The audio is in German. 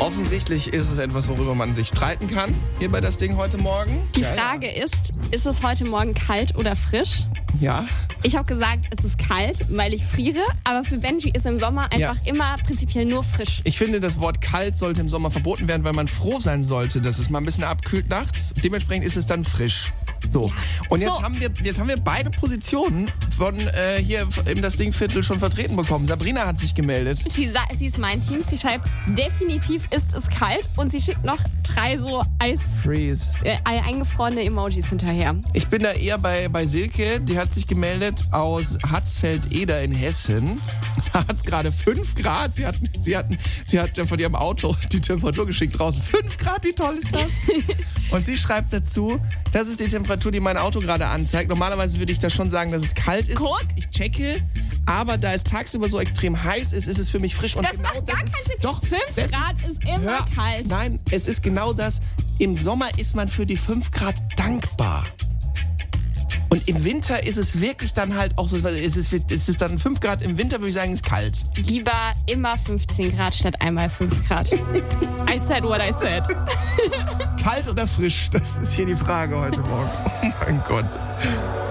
Offensichtlich ist es etwas, worüber man sich streiten kann, hier bei das Ding heute Morgen. Die Frage ist es heute Morgen kalt oder frisch? Ja. Ich habe gesagt, es ist kalt, weil ich friere. Aber für Benji ist im Sommer einfach immer prinzipiell nur frisch. Ich finde, das Wort kalt sollte im Sommer verboten werden, weil man froh sein sollte, dass es mal ein bisschen abkühlt nachts. Dementsprechend ist es dann frisch. So. Und jetzt haben wir beide Positionen von hier im das Ding-Viertel schon vertreten bekommen. Sabrina hat sich gemeldet. Sie ist mein Team. Sie schreibt, definitiv ist es kalt. Und sie schickt noch 3 so eingefrorene Emojis hinterher. Ich bin da eher bei Silke. Die hat sich gemeldet aus Hatzfeld-Eder in Hessen. Da hat es gerade 5 Grad. Sie hat von ihrem Auto die Temperatur geschickt draußen. 5 Grad, wie toll ist das? Und sie schreibt dazu, das ist die Temperatur, die mein Auto gerade anzeigt. Normalerweise würde ich da schon sagen, dass es kalt ist. Guck. Ich checke, aber da es tagsüber so extrem heiß ist, ist es für mich frisch. Und Das genau macht gar das ist keinen Sinn. doch 5 Grad ist immer kalt. Nein, es ist genau das. Im Sommer ist man für die 5 Grad dankbar. Und im Winter ist es wirklich dann halt auch so, es ist dann 5 Grad, im Winter würde ich sagen, ist kalt. Lieber immer 15 Grad statt einmal 5 Grad. I said what I said. Kalt oder frisch? Das ist hier die Frage heute Morgen. Oh mein Gott.